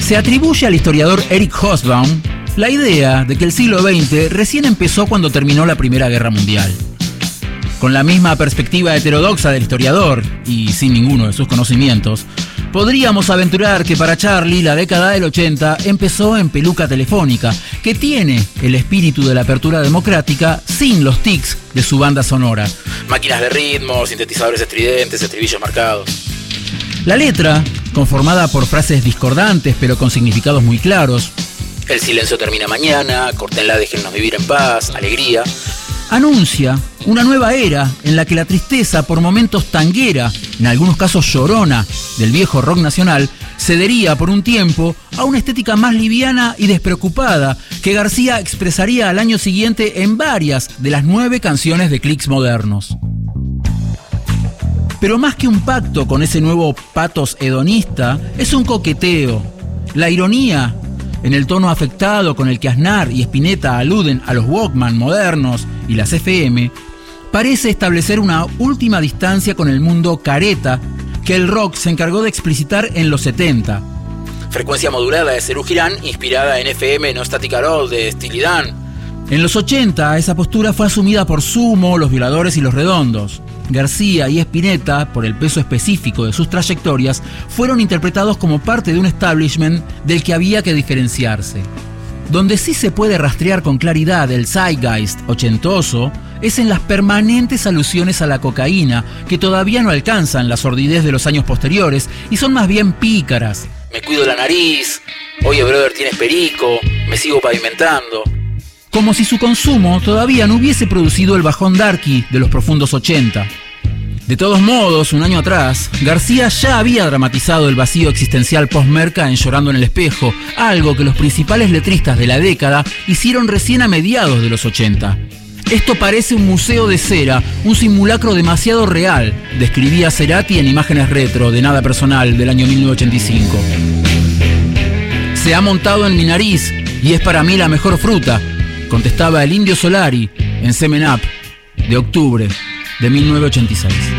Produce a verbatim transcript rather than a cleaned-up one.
Se atribuye al historiador Eric Hobsbawm la idea de que el siglo veinte recién empezó cuando terminó la Primera Guerra Mundial. Con la misma perspectiva heterodoxa del historiador, y sin ninguno de sus conocimientos, podríamos aventurar que para Charlie la década del ochenta empezó en Peluca Telefónica, que tiene el espíritu de la apertura democrática sin los tics de su banda sonora. Máquinas de ritmo, sintetizadores estridentes, estribillos marcados. La letra, conformada por frases discordantes pero con significados muy claros, el silencio termina mañana, córtenla, déjennos vivir en paz, alegría, anuncia una nueva era en la que la tristeza, por momentos tanguera, en algunos casos llorona, del viejo rock nacional, cedería por un tiempo a una estética más liviana y despreocupada que García expresaría al año siguiente en varias de las nueve canciones de Clics modernos. Pero más que un pacto con ese nuevo pathos hedonista, es un coqueteo. La ironía en el tono afectado con el que Aznar y Spinetta aluden a los Walkman modernos y las F M, parece establecer una última distancia con el mundo careta que el rock se encargó de explicitar en los setenta. Frecuencia modulada de Serú Girán, inspirada en F M No Static at All de Steely Dan. En los ochenta, esa postura fue asumida por Sumo, Los Violadores y Los Redondos. García y Spinetta, por el peso específico de sus trayectorias, fueron interpretados como parte de un establishment del que había que diferenciarse. Donde sí se puede rastrear con claridad el zeitgeist ochentoso es en las permanentes alusiones a la cocaína, que todavía no alcanzan la sordidez de los años posteriores y son más bien pícaras. Me cuido la nariz, oye brother, tienes perico, me sigo pavimentando. Como si su consumo todavía no hubiese producido el bajón darky de los profundos ochenta. De todos modos, un año atrás, García ya había dramatizado el vacío existencial post-merca en Llorando en el Espejo, algo que los principales letristas de la década hicieron recién a mediados de los ochenta. Esto parece un museo de cera, un simulacro demasiado real, describía Cerati en Imágenes Retro, de Nada Personal, del año mil novecientos ochenta y cinco. Se ha montado en mi nariz y es para mí la mejor fruta, contestaba el Indio Solari en Semen Up de octubre de mil novecientos ochenta y seis.